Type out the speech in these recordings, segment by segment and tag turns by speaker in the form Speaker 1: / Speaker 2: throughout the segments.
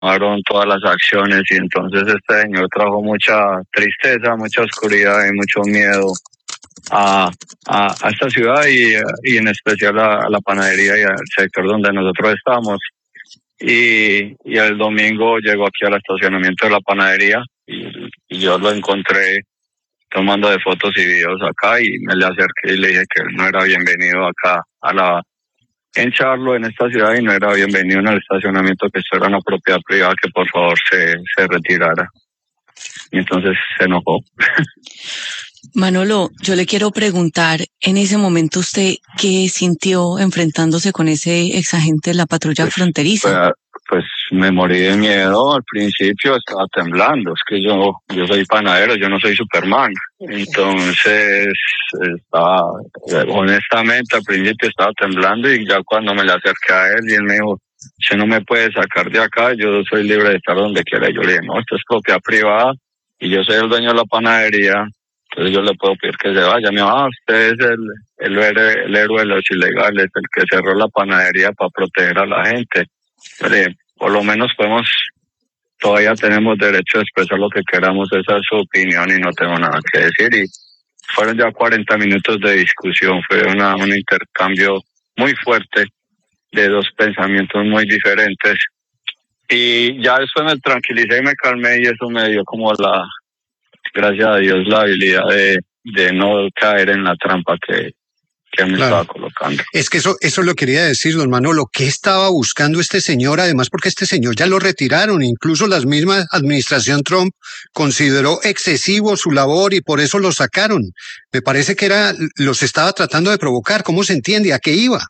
Speaker 1: tomaron todas las acciones y entonces este señor trajo mucha tristeza, mucha oscuridad y mucho miedo a esta ciudad y en especial a la panadería y al sector donde nosotros estamos. Y el domingo llegó aquí al estacionamiento de la panadería y yo lo encontré tomando de fotos y videos acá y me le acerqué y le dije que él no era bienvenido acá en Charlo, en esta ciudad, y no era bienvenido en el estacionamiento, que esto era una propiedad privada, que por favor se retirara. Y entonces se enojó.
Speaker 2: Manolo, yo le quiero preguntar, en ese momento usted, ¿qué sintió enfrentándose con ese exagente de la patrulla fronteriza?
Speaker 1: Pues me morí de miedo. Al principio estaba temblando. Es que yo soy panadero, yo no soy Superman. Entonces, honestamente, al principio estaba temblando y ya cuando me le acerqué a él y él me dijo, usted no me puede sacar de acá, yo soy libre de estar donde quiera. Yo le dije, no, esto es propiedad privada y yo soy el dueño de la panadería. Entonces yo le puedo pedir que se vaya. Me dijo, usted es el héroe de los ilegales, el que cerró la panadería para proteger a la gente. Pero, por lo menos todavía tenemos derecho a expresar lo que queramos, esa es su opinión y no tengo nada que decir. Y fueron ya 40 minutos de discusión, fue un intercambio muy fuerte de dos pensamientos muy diferentes. Y ya después me tranquilicé y me calmé y eso me dio como gracias a Dios, la habilidad de no caer en la trampa que me estaba colocando.
Speaker 3: Es que eso lo quería decir, don Manolo. ¿Qué estaba buscando este señor? Además, porque este señor ya lo retiraron. Incluso la misma administración Trump consideró excesivo su labor y por eso lo sacaron. Me parece que los estaba tratando de provocar. ¿Cómo se entiende? ¿A qué iba?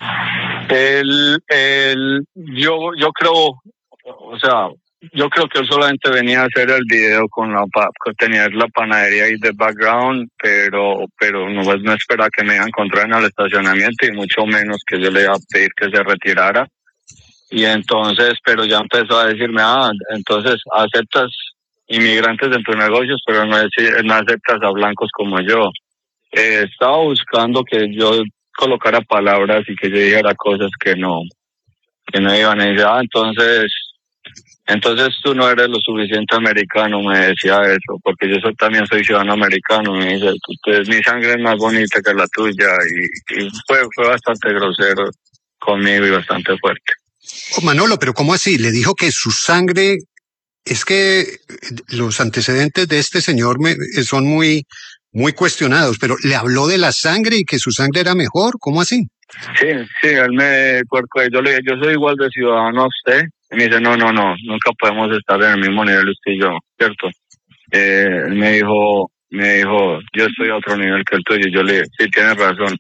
Speaker 1: Yo creo, o sea, yo creo que él solamente venía a hacer el video con tener la panadería ahí de background, pero no espera que me encontrar en el estacionamiento y mucho menos que yo le iba a pedir que se retirara. Y entonces, pero ya empezó a decirme, entonces aceptas inmigrantes en tus negocios, pero no aceptas a blancos como yo. Estaba buscando que yo colocara palabras y que yo dijera cosas que no iban a decir, entonces tú no eres lo suficiente americano, me decía eso, porque yo también soy ciudadano americano, me dice, mi sangre es más bonita que la tuya, y fue bastante grosero conmigo y bastante fuerte.
Speaker 3: Oh, Manolo, pero ¿cómo así? Le dijo que su sangre, es que los antecedentes de este señor son muy, muy cuestionados, pero le habló de la sangre y que su sangre era mejor, ¿cómo así?
Speaker 1: Sí, yo le dije, yo soy igual de ciudadano a usted. Y me dice, no, nunca podemos estar en el mismo nivel usted y yo, ¿cierto? Él me dijo, yo estoy a otro nivel que el tuyo. Yo le dije, sí, tienes razón.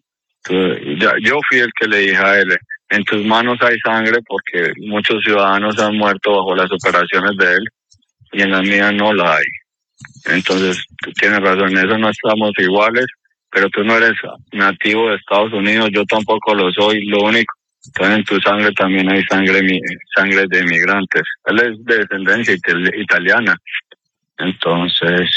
Speaker 1: Yo fui el que le dije a él, en tus manos hay sangre porque muchos ciudadanos han muerto bajo las operaciones de él y en las mías no la hay. Entonces, tú tienes razón, en eso no estamos iguales, pero tú no eres nativo de Estados Unidos, yo tampoco lo soy, lo único. Entonces en tu sangre también hay sangre de inmigrantes. Él es de descendencia italiana. Entonces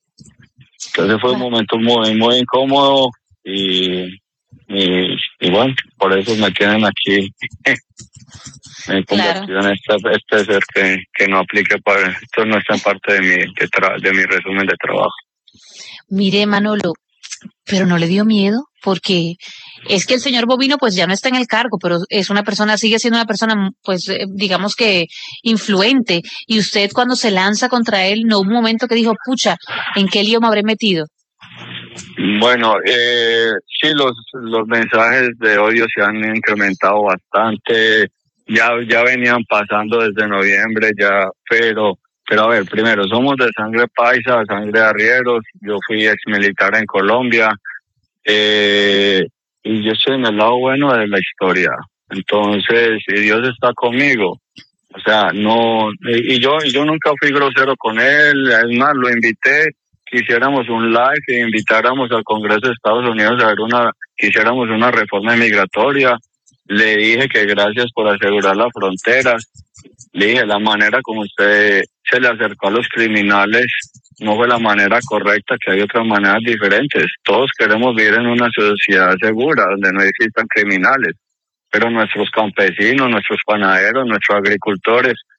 Speaker 1: fue un momento muy, muy incómodo y bueno, por eso me tienen aquí. Me he convertido en este ser que no aplique para esto, no está en parte de mi resumen de trabajo.
Speaker 4: Mire, Manolo, pero no le dio miedo, porque es que el señor Bovino pues ya no está en el cargo, pero sigue siendo una persona pues digamos que influente, y usted cuando se lanza contra él, ¿no hubo un momento que dijo, pucha, ¿en qué lío me habré metido?
Speaker 1: Bueno, sí, los mensajes de odio se han incrementado bastante, ya venían pasando desde noviembre ya, pero a ver, primero, somos de sangre paisa, de sangre de arrieros, yo fui ex militar en Colombia, y yo estoy en el lado bueno de la historia. Entonces, si Dios está conmigo, o sea, no, y yo nunca fui grosero con él, es más, lo invité, que hiciéramos un live e invitáramos al Congreso de Estados Unidos a ver que hiciéramos una reforma migratoria. Le dije que gracias por asegurar las fronteras. Le dije, la manera como usted se le acercó a los criminales no fue la manera correcta, que hay otras maneras diferentes. Todos queremos vivir en una sociedad segura, donde no existan criminales, pero nuestros campesinos, nuestros panaderos, nuestros agricultores